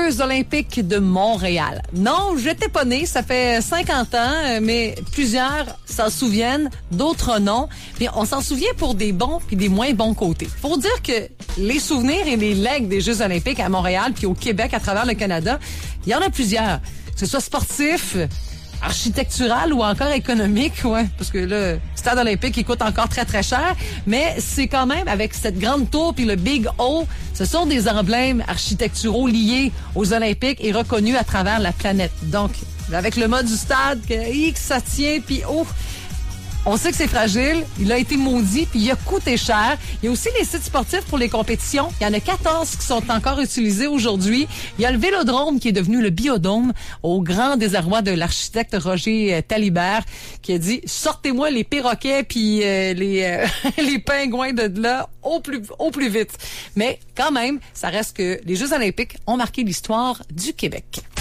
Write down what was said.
Jeux olympiques de Montréal. Non, j'étais pas née, ça fait 50 ans, mais plusieurs s'en souviennent, d'autres non. Puis on s'en souvient pour des bons puis des moins bons côtés. Faut dire que les souvenirs et les legs des Jeux olympiques à Montréal puis au Québec à travers le Canada, il y en a plusieurs. Que ce soit sportif, architectural ou encore économique, ouais, parce que le stade olympique, il coûte encore très, très cher, mais c'est quand même, avec cette grande tour puis le Big O, ce sont des emblèmes architecturaux liés aux Olympiques et reconnus à travers la planète. Donc, avec le mode du stade, que ça tient, puis on sait que c'est fragile, il a été maudit, puis il a coûté cher. Il y a aussi les sites sportifs pour les compétitions. Il y en a 14 qui sont encore utilisés aujourd'hui. Il y a le Vélodrome qui est devenu le Biodôme, au grand désarroi de l'architecte Roger Talibert, qui a dit « Sortez-moi les perroquets puis les pingouins de là au plus vite. » Mais quand même, ça reste que les Jeux olympiques ont marqué l'histoire du Québec.